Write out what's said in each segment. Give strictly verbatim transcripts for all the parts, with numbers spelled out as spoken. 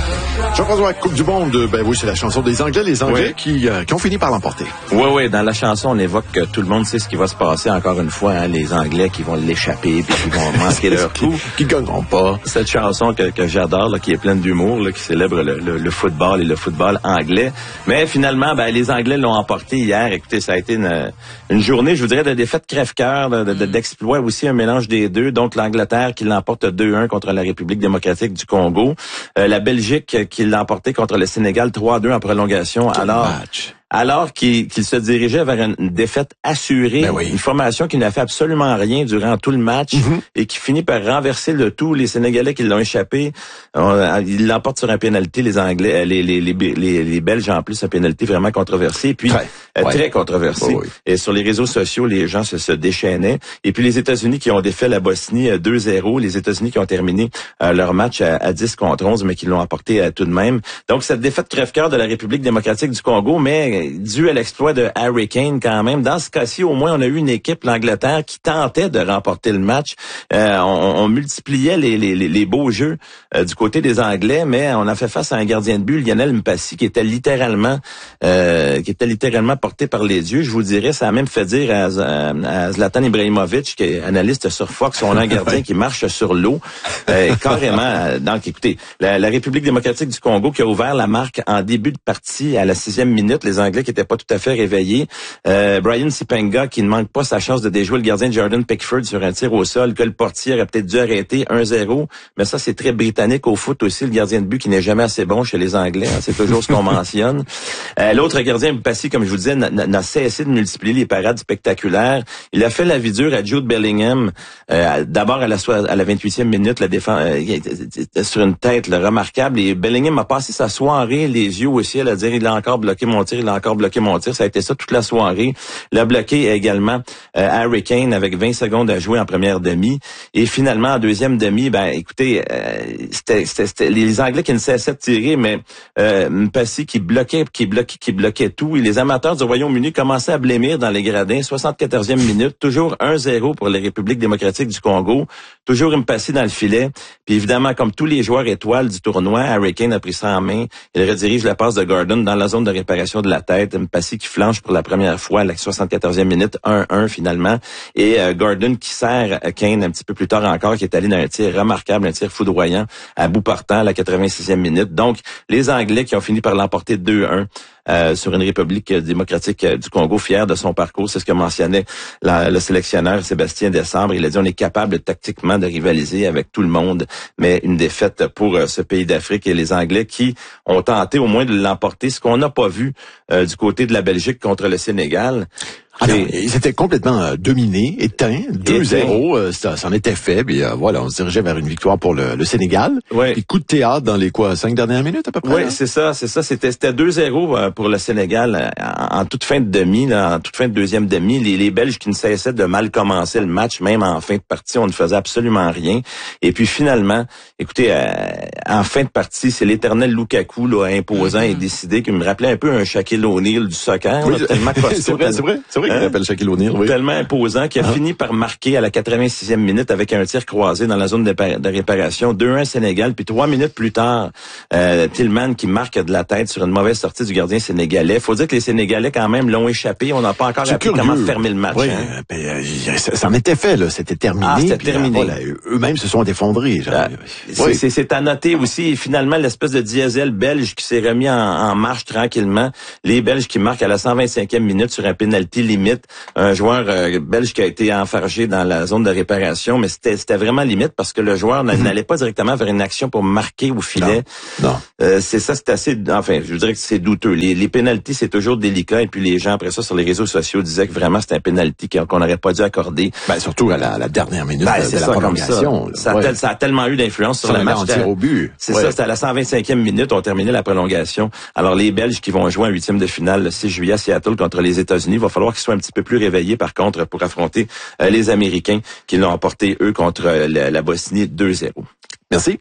Jean-François, Coupe du Monde, ben oui, c'est la chanson des Anglais, les Anglais oui. qui, euh, qui ont fini par l'emporter. Oui, oui, dans la chanson, on évoque que tout le monde sait ce qui va se passer encore une fois, hein, les Anglais qui vont l'échapper puis qui vont manquer leur coup. Qui ne gagneront pas. Cette chanson que, que j'adore, là, qui est pleine d'humour, là, qui célèbre le, le, le football et le football anglais. Mais finalement, ben, les Anglais l'ont emporté hier. Écoutez, ça a été une, une journée, je vous dirais, de défaite crève-cœur, de, de, d'exploit aussi, un mélange des deux. Donc, l'Angleterre qui l'emporte deux un contre la République démocratique du Congo. Euh, la Belgique qui l'a emporté contre le Sénégal trois deux en prolongation. Quel alors match. Alors qu'il, qu'il se dirigeait vers une défaite assurée, ben oui. une formation qui n'a fait absolument rien durant tout le match mm-hmm. et qui finit par renverser le tout. Les Sénégalais qui l'ont échappé, on, ils l'emportent sur un pénalty, les Anglais, les, les, les, les, les Belges en plus, un pénalty vraiment controversé, puis très, euh, ouais. très controversé. Oh, oui. Et sur les réseaux sociaux, les gens se, se déchaînaient. Et puis les États-Unis qui ont défait la Bosnie deux zéro, les États-Unis qui ont terminé euh, leur match à, à dix contre onze, mais qui l'ont emporté euh, tout de même. Donc cette défaite crève-cœur de la République démocratique du Congo, mais dû à l'exploit de Harry Kane quand même. Dans ce cas-ci, au moins, on a eu une équipe, l'Angleterre, qui tentait de remporter le match. Euh, on, on multipliait les, les, les beaux jeux euh, du côté des Anglais, mais on a fait face à un gardien de but, Lionel Mpassi, qui était littéralement euh, qui était littéralement porté par les dieux. Je vous dirais, ça a même fait dire à, à, à Zlatan Ibrahimovic, qui est analyste sur Fox, on a un gardien qui marche sur l'eau. Euh, carrément. Donc, écoutez, la, la République démocratique du Congo qui a ouvert la marque en début de partie à la sixième minute. Les Anglais qui étaient pas tout à fait réveillé. Euh, Brian Sipenga qui ne manque pas sa chance de déjouer le gardien Jordan Pickford sur un tir au sol que le portier aurait peut-être dû arrêter un zéro. Mais ça, c'est très britannique au foot aussi. Le gardien de but qui n'est jamais assez bon chez les Anglais. Hein, c'est toujours ce qu'on mentionne. Euh, l'autre gardien, Mpassi, comme je vous disais, n'a, n'a cessé de multiplier les parades spectaculaires. Il a fait la vie dure à Jude Bellingham. Euh, d'abord à la, à la vingt-huitième minute, la défense euh, sur une tête là, remarquable. Et Bellingham a passé sa soirée les yeux au ciel à dire il a encore bloqué mon tir, il a encore bloqué mon tir. Ça a été ça toute la soirée. L'a bloqué également euh, Harry Kane avec vingt secondes à jouer en première demi. Et finalement, en deuxième demi, ben écoutez, euh, c'était, c'était, c'était les Anglais qui ne cessaient de tirer, mais euh, Mpassi qui bloquait, qui bloquait, qui bloquait tout. Et les amateurs du Royaume-Uni commençaient à blêmir dans les gradins. soixante-quatorzième minute, toujours un zéro pour les Républiques démocratiques du Congo. Toujours Mpassi dans le filet. Puis évidemment, comme tous les joueurs étoiles du tournoi, Harry Kane a pris ça en main. Il redirige la passe de Gordon dans la zone de réparation de la tête. Mpassi qui flanche pour la première fois à la soixante-quatorzième minute, un un finalement. Et euh, Gordon qui sert Kane un petit peu plus tard encore, qui est allé dans un tir remarquable, un tir foudroyant à bout portant à la quatre-vingt-sixième minute. Donc, les Anglais qui ont fini par l'emporter deux un. Euh, sur une République démocratique du Congo, fière de son parcours. C'est ce que mentionnait la, le sélectionneur Sébastien Desambre. Il a dit on est capable tactiquement de rivaliser avec tout le monde, mais une défaite pour euh, ce pays d'Afrique et les Anglais qui ont tenté au moins de l'emporter, ce qu'on n'a pas vu euh, du côté de la Belgique contre le Sénégal. Ah non, ils étaient complètement euh, dominés, éteints, deux zéro, euh, ça, ça en était fait, puis euh, voilà, on se dirigeait vers une victoire pour le, le Sénégal. Ouais. Puis coup de théâtre dans les quoi, cinq dernières minutes à peu près? Oui, c'est ça, c'est ça, c'était, c'était deux zéro euh, pour le Sénégal en, en toute fin de demi, là, en toute fin de deuxième demi. Les, les Belges qui ne cessaient de mal commencer le match, même en fin de partie, on ne faisait absolument rien. Et puis finalement, écoutez, euh, en fin de partie, c'est l'éternel Lukaku, là, imposant mm-hmm. et décidé, qui me rappelait un peu un Shaquille O'Neal du soccer, oui, là, tellement costaud. c'est vrai, c'est vrai, c'est vrai. Hein? Qu'il appelle Shaquille O'Neal, oui. Tellement imposant qu'il a ah. fini par marquer à la quatre-vingt-sixième minute avec un tir croisé dans la zone de, de réparation. deux un Sénégal, puis trois minutes plus tard, euh, Tillman qui marque de la tête sur une mauvaise sortie du gardien sénégalais. Faut dire que les Sénégalais quand même l'ont échappé. On n'a pas encore appris comment fermer le match. Oui, hein. ben, euh, ça, ça en était fait, là. C'était terminé. Ah, c'était puis, terminé. Euh, voilà, eux-mêmes se sont effondrés. Genre. Ah, c'est, oui. c'est, c'est à noter aussi. Et finalement, l'espèce de diesel belge qui s'est remis en, en marche tranquillement. Les Belges qui marquent à la cent vingt-cinquième minute sur un penalty limite. Un joueur euh, belge qui a été enfargé dans la zone de réparation, mais c'était, c'était vraiment limite parce que le joueur mm-hmm. n'allait pas directement vers une action pour marquer au filet. Non. non. Euh, c'est ça, c'est assez, enfin, je dirais que c'est douteux. Les, les pénaltys, c'est toujours délicat, et puis les gens, après ça, sur les réseaux sociaux, disaient que vraiment c'était un pénalty qu'on n'aurait pas dû accorder. Ben, surtout à la, à la dernière minute ben, de, c'est de ça, la prolongation. Ça. Ça, a ouais. tel, ça a tellement eu d'influence sur, sur le match. En tir au but. C'est ouais. ça, c'était à la cent vingt-cinquième minute, on terminait la prolongation. Alors, les Belges qui vont jouer en huitième de finale le six juillet à Seattle contre les États-Unis, il va falloir qu'ils soient un petit peu plus réveillés, par contre, pour affronter euh, les Américains qui l'ont emporté, eux, contre euh, la, la Bosnie deux zéro. Merci.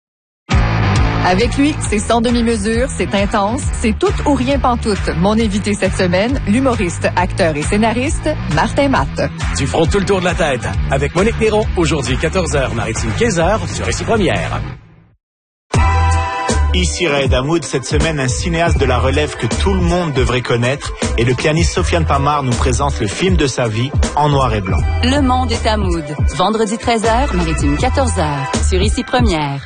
Avec lui, c'est sans demi-mesure, c'est intense, c'est tout ou rien pantoute. Mon invité cette semaine, l'humoriste, acteur et scénariste, Martin Matt. Tu frôles tout le tour de la tête avec Monique Néron, aujourd'hui quatorze heures, Maritime quinze heures, sur Ici Première. Ici Raed Hamoud, cette semaine, un cinéaste de la relève que tout le monde devrait connaître et le pianiste Sofiane Pamar nous présente le film de sa vie en noir et blanc. Le monde est Hamoud. Vendredi treize heures, Maritime quatorze heures. Sur Ici Première.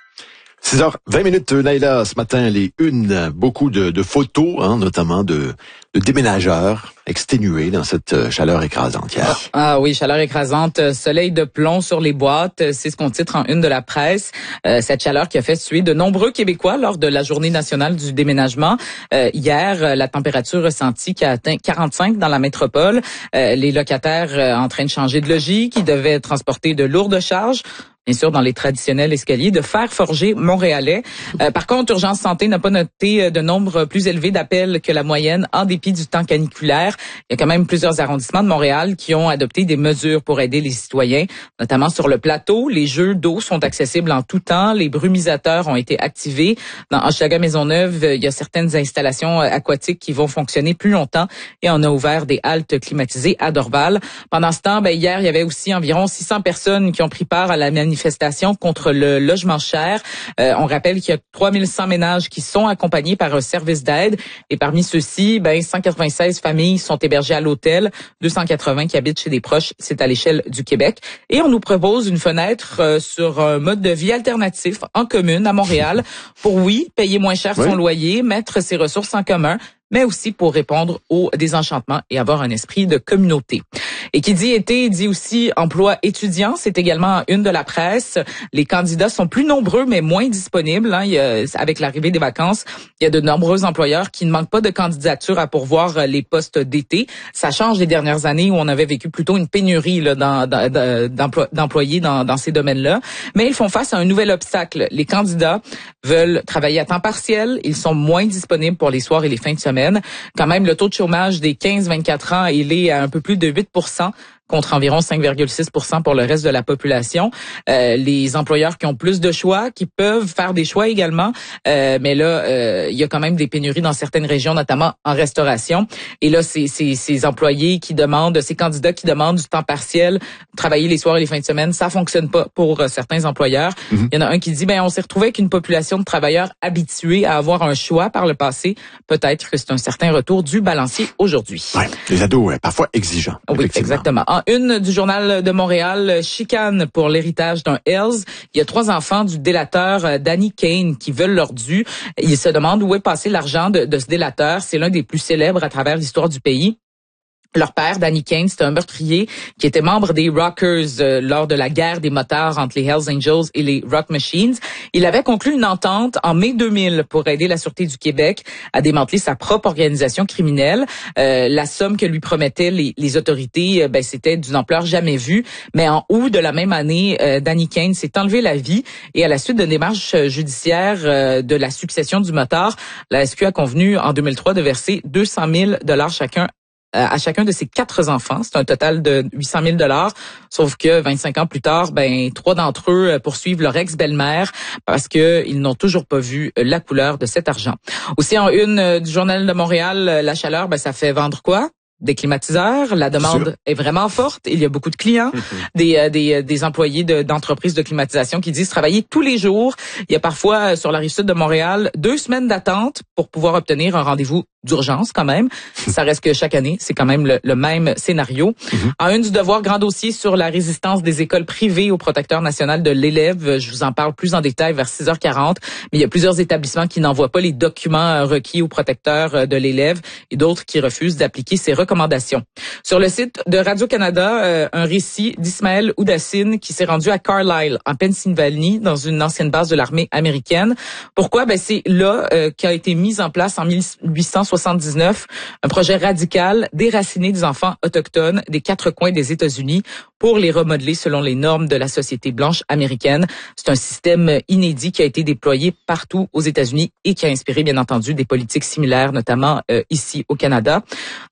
six heures vingt minutes, Naïla, ce matin, les unes, beaucoup de, de photos, hein, notamment de, de déménageurs exténués dans cette chaleur écrasante hier. Ah oui, chaleur écrasante, soleil de plomb sur les boîtes, c'est ce qu'on titre en une de la presse. Euh, cette chaleur qui a fait suer de nombreux Québécois lors de la journée nationale du déménagement. Euh, hier, la température ressentie qui a atteint quarante-cinq dans la métropole. Euh, les locataires euh, en train de changer de logis, qui devaient transporter de lourdes charges. Bien sûr, dans les traditionnels escaliers de fer forgé montréalais. Euh, par contre, Urgence Santé n'a pas noté de nombre plus élevé d'appels que la moyenne en dépit du temps caniculaire. Il y a quand même plusieurs arrondissements de Montréal qui ont adopté des mesures pour aider les citoyens, notamment sur le plateau. Les jeux d'eau sont accessibles en tout temps. Les brumisateurs ont été activés. Dans Hochelaga-Maisonneuve, il y a certaines installations aquatiques qui vont fonctionner plus longtemps et on a ouvert des haltes climatisées à Dorval. Pendant ce temps, ben, hier, il y avait aussi environ six cents personnes qui ont pris part à la manifestation manifestation contre le logement cher. Euh, on rappelle qu'il y a trois mille cent ménages qui sont accompagnés par un service d'aide et parmi ceux-ci, ben cent quatre-vingt-seize familles sont hébergées à l'hôtel, deux cent quatre-vingts qui habitent chez des proches, c'est à l'échelle du Québec. Et on nous propose une fenêtre euh, sur un mode de vie alternatif en commune à Montréal pour, oui, payer moins cher oui. son loyer, mettre ses ressources en commun, mais aussi pour répondre au désenchantement et avoir un esprit de communauté. Et qui dit été, dit aussi emploi étudiant. C'est également une de la presse. Les candidats sont plus nombreux, mais moins disponibles. Hein. Il y a, avec l'arrivée des vacances, il y a de nombreux employeurs qui ne manquent pas de candidatures à pourvoir les postes d'été. Ça change des dernières années où on avait vécu plutôt une pénurie là, dans, dans, d'emplo- d'employés dans, dans ces domaines-là. Mais ils font face à un nouvel obstacle. Les candidats veulent travailler à temps partiel. Ils sont moins disponibles pour les soirs et les fins de semaine. Quand même, le taux de chômage des quinze à vingt-quatre ans, il est à un peu plus de huit pour cent contre environ cinq virgule six pour cent pour le reste de la population. Euh, les employeurs qui ont plus de choix, qui peuvent faire des choix également, euh, mais là, euh, il y a quand même des pénuries dans certaines régions, notamment en restauration. Et là, c'est ces employés qui demandent, ces candidats qui demandent du temps partiel, travailler les soirs et les fins de semaine, ça fonctionne pas pour euh, certains employeurs. Mm-hmm. Il y en a un qui dit, ben on s'est retrouvé avec une population de travailleurs habitués à avoir un choix par le passé. Peut-être que c'est un certain retour du balancier aujourd'hui. Ouais, les ados, ouais, parfois exigeants. Oui, exactement. En une du Journal de Montréal, chicane pour l'héritage d'un Hells. Il y a trois enfants du délateur Danny Kane qui veulent leur dû. Ils se demandent où est passé l'argent de, de ce délateur. C'est l'un des plus célèbres à travers l'histoire du pays. Leur père, Danny Kane, c'était un meurtrier qui était membre des Rockers euh, lors de la guerre des motards entre les Hells Angels et les Rock Machines. Il avait conclu une entente en mai deux mille pour aider la Sûreté du Québec à démanteler sa propre organisation criminelle. Euh, la somme que lui promettaient les, les autorités, euh, ben, c'était d'une ampleur jamais vue. Mais en août de la même année, euh, Danny Kane s'est enlevé la vie et à la suite de démarches judiciaires euh, de la succession du motard, la S Q a convenu en deux mille trois de verser deux cent mille dollars chacun à chacun de ses quatre enfants. C'est un total de huit cent mille dollars. Sauf que vingt-cinq ans plus tard, ben trois d'entre eux poursuivent leur ex-belle-mère parce que ils n'ont toujours pas vu la couleur de cet argent. Aussi en une du Journal de Montréal, la chaleur, ben ça fait vendre quoi? Des climatiseurs, la demande est vraiment forte. Il y a beaucoup de clients, des euh, des des employés de, d'entreprises de climatisation qui disent travailler tous les jours. Il y a parfois sur la rive sud de Montréal deux semaines d'attente pour pouvoir obtenir un rendez-vous d'urgence quand même. Ça reste que chaque année, c'est quand même le, le même scénario. Mm-hmm. En une du Devoir, grand dossier sur la résistance des écoles privées au protecteur national de l'élève. Je vous en parle plus en détail vers six heures quarante. Mais il y a plusieurs établissements qui n'envoient pas les documents requis au protecteur de l'élève et d'autres qui refusent d'appliquer ces recommandations. Sur le site de Radio-Canada, euh, un récit d'Ismaël Oudassine qui s'est rendu à Carlisle, en Pennsylvanie, dans une ancienne base de l'armée américaine. Pourquoi? Ben, c'est là euh, qu'a été mis en place en mille huit cent soixante-dix-neuf un projet radical déraciner des enfants autochtones des quatre coins des États-Unis pour les remodeler selon les normes de la société blanche américaine. C'est un système inédit qui a été déployé partout aux États-Unis et qui a inspiré, bien entendu, des politiques similaires, notamment euh, ici au Canada. En une du Globe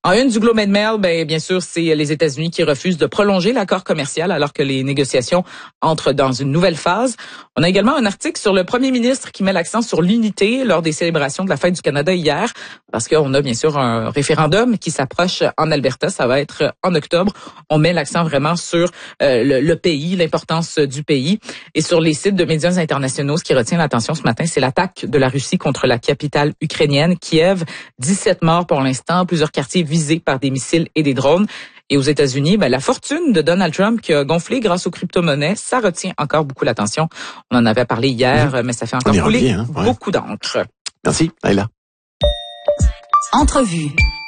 Globe and Mail, ben, bien sûr, c'est les États-Unis qui refusent de prolonger l'accord commercial alors que les négociations entrent dans une nouvelle phase. On a également un article sur le premier ministre qui met l'accent sur l'unité lors des célébrations de la fête du Canada hier, parce qu'on a bien sûr un référendum qui s'approche en Alberta. Ça va être en octobre. On met l'accent vraiment sur euh, le, le pays, l'importance du pays. Et sur les sites de médias internationaux, ce qui retient l'attention ce matin, c'est l'attaque de la Russie contre la capitale ukrainienne, Kiev. dix-sept morts pour l'instant, plusieurs quartiers visés par des missiles et des drones. Et aux États-Unis, ben, la fortune de Donald Trump qui a gonflé grâce aux crypto-monnaies, ça retient encore beaucoup l'attention. On en avait parlé hier, mmh. mais ça fait encore couler hein, ouais. beaucoup d'encre. Merci, Naila. Entrevue.